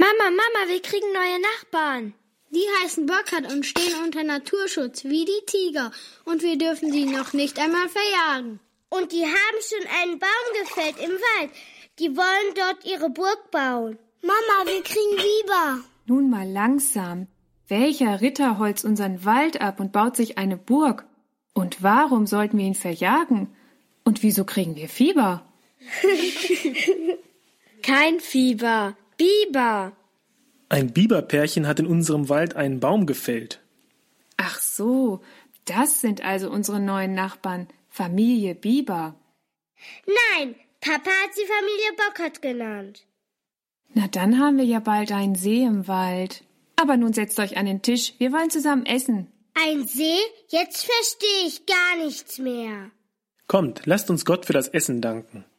Mama, wir kriegen neue Nachbarn. Die heißen Burkhard und stehen unter Naturschutz, wie die Tiger. Und wir dürfen sie noch nicht einmal verjagen. Und die haben schon einen Baum gefällt im Wald. Die wollen dort ihre Burg bauen. Mama, wir kriegen Biber. Nun mal langsam. Welcher Ritter holzt unseren Wald ab und baut sich eine Burg? Und warum sollten wir ihn verjagen? Und wieso kriegen wir Fieber? Kein Fieber, Biber. Ein Biberpärchen hat in unserem Wald einen Baum gefällt. Ach so, das sind also unsere neuen Nachbarn, Familie Biber. Nein, Papa hat sie Familie Burkhard genannt. Na, dann haben wir ja bald einen See im Wald. Aber nun setzt euch an den Tisch, wir wollen zusammen essen. Ein See? Jetzt verstehe ich gar nichts mehr. Kommt, lasst uns Gott für das Essen danken.